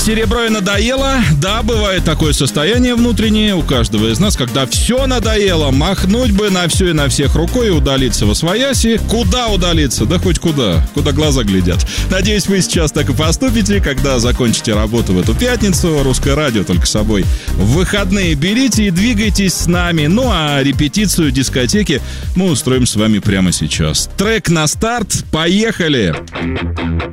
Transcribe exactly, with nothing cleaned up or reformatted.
Серебро и надоело. Да, бывает такое состояние внутреннее у каждого из нас, когда все надоело. Махнуть бы на все и на всех рукой и удалиться восвояси. Куда удалиться? Да хоть куда. Куда глаза глядят. Надеюсь, вы сейчас так и поступите, когда закончите работу в эту пятницу. Русское радио только с собой в выходные берите и двигайтесь с нами. Ну а репетицию дискотеки мы устроим с вами прямо сейчас. Трек на старт. Поехали!